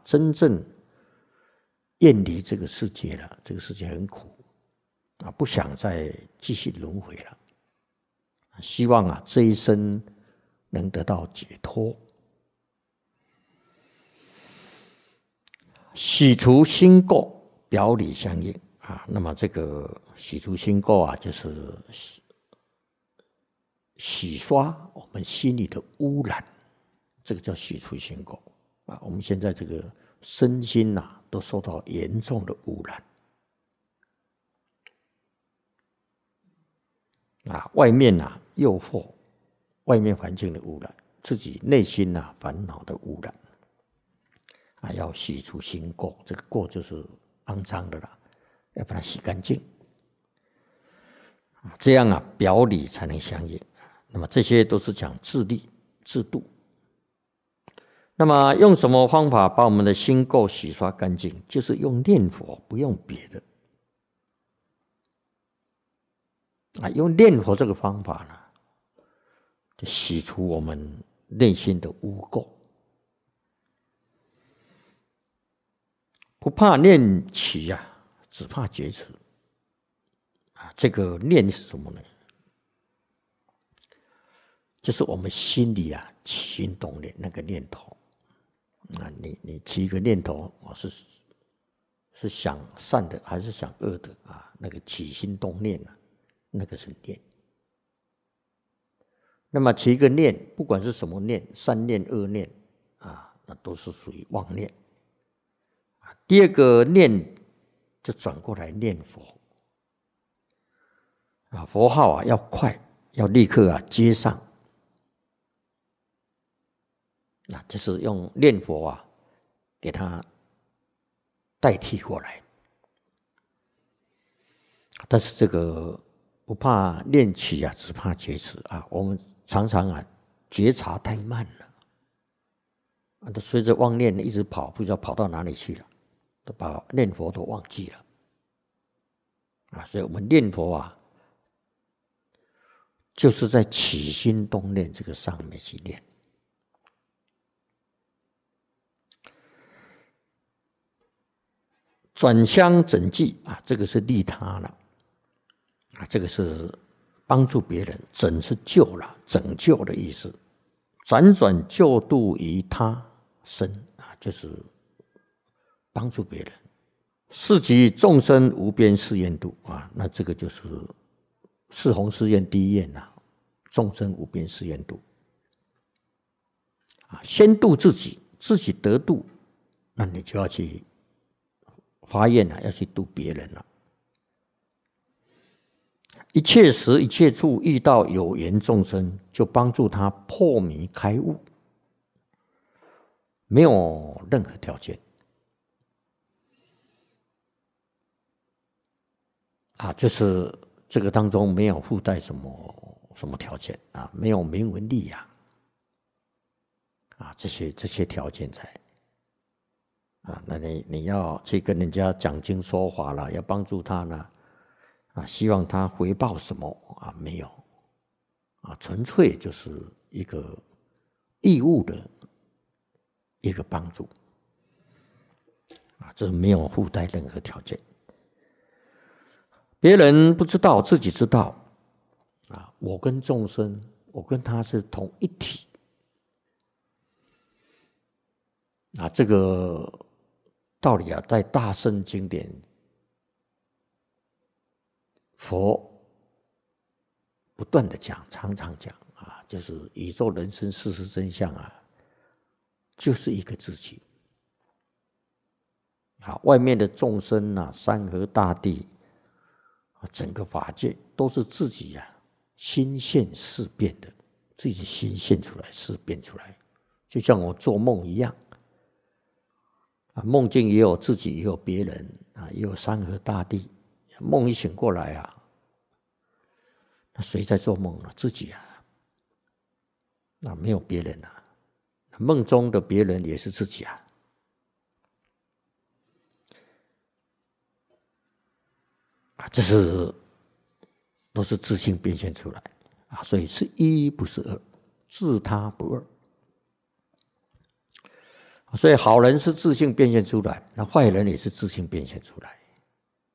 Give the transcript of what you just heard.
真正远离这个世界了，这个世界很苦啊，不想再继续轮回了，希望啊这一生能得到解脱。洗除心垢，表里相应啊。那么这个洗除心垢啊，就是洗刷我们心里的污染，这个叫洗除心垢啊。我们现在这个身心啊，都受到严重的污染啊。外面啊诱惑，外面环境的污染，自己内心啊烦恼的污染啊，要洗除心垢。这个垢就是肮脏的啦，要把它洗干净啊，这样啊表里才能相应。那么这些都是讲自利自度。那么用什么方法把我们的心垢洗刷干净？就是用念佛，不用别的啊。用念佛这个方法呢，就洗除我们内心的污垢。不怕念起呀，只怕觉迟啊。这个念是什么呢？就是我们心里啊起心动念那个念头啊，你起一个念头，是想善的还是想恶的啊？那个起心动念啊，那个是念。那么起一个念，不管是什么念，善念恶念啊，那都是属于妄念。第二个念就转过来念佛啊，佛号啊要快，要立刻啊接上。那就是用念佛啊，给它代替过来。但是这个不怕念起啊，只怕觉迟啊。我们常常啊觉察太慢了，啊，都随着妄念一直跑，不知道跑到哪里去了，都把念佛都忘记了啊。所以我们念佛啊，就是在起心动念这个上面去念。转相整济啊，这个是利他了啊，这个是帮助别人，整是救了，拯救的意思。辗转救度于他身啊，就是帮助别人。是及众生无边誓愿度啊，那这个就是四弘誓愿第一愿呐，众生无边誓愿度啊，先度自己，自己得度，那你就要去发愿了，要去度别人了。一切时一切处遇到有缘众生，就帮助他破迷开悟，没有任何条件啊，就是这个当中没有附带什么条件啊，没有名闻利养啊，这些条件在。啊，那你要去跟人家讲经说法了，要帮助他呢，啊，希望他回报什么啊？没有，啊，纯粹就是一个义务的一个帮助，啊，这没有附带任何条件。别人不知道，自己知道，啊，我跟众生，我跟他是同一体，啊，这个道理啊，在大乘经典，佛不断的讲，常常讲啊，就是宇宙人生事实真相啊，就是一个自己啊，外面的众生啊，山河大地啊，整个法界都是自己啊心现事变的，自己心现出来，事变出来，就像我做梦一样。啊，梦境也有自己，也有别人啊，也有山河大地。梦一醒过来啊，那谁在做梦呢？自己啊，那没有别人啊。梦中的别人也是自己啊。啊，这是都是自性变现出来啊，所以是一不是二，自他不二。 所以好人是自性变现出来，那坏人也是自性变现出来。